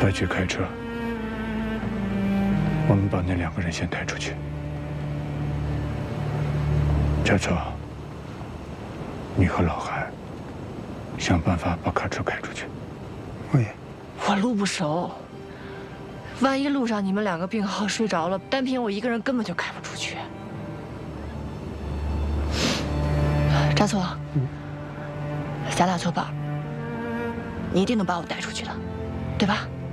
白菊开车，我们把那2个人先带出去。佳策，你和老韩想办法把卡车开出去。 我路不熟，万一路上你们2个病号睡着了，单凭我一个人根本就开不出去。扎错，咱俩作伴，你一定能把我带出去的，对吧？